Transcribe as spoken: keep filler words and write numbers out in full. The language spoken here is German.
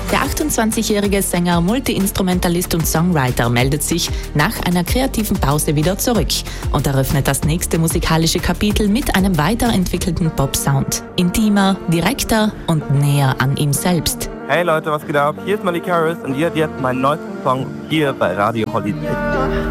Der achtundzwanzigjährige Sänger, Multi-Instrumentalist und Songwriter meldet sich nach einer kreativen Pause wieder zurück und eröffnet das nächste musikalische Kapitel mit einem weiterentwickelten Pop-Sound. Intimer, direkter und näher an ihm selbst. Hey Leute, was geht ab? Hier ist Malik Harris und ihr hört jetzt meinen neuesten Song hier bei Radio Holiday.